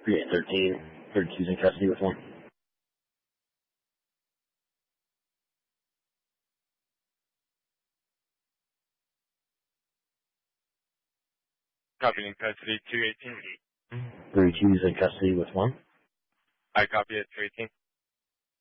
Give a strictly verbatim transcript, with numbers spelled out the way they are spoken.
three eight thirteen, thirty-two's in custody with one. Copy in custody, two eighteen. thirty-two's in custody with one. I copy it, two eighteen.